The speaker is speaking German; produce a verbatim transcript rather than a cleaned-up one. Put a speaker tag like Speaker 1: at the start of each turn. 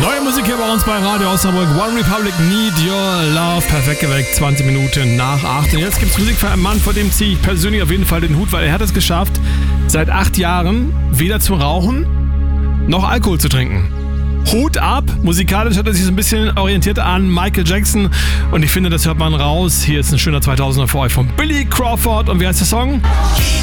Speaker 1: Neue Musik hier bei uns bei Radio Osnabrück. One Republic, Need Your Love. Perfekt geweckt, zwanzig Minuten nach acht. Und jetzt gibt es Musik für einen Mann, vor dem ziehe ich persönlich auf jeden Fall den Hut, weil er hat es geschafft, seit acht Jahren weder zu rauchen, noch Alkohol zu trinken. Hut ab. Musikalisch hat er sich so ein bisschen orientiert an Michael Jackson. Und ich finde, das hört man raus. Hier ist ein schöner zweitausender für euch von Billy Crawford. Und wie heißt der Song?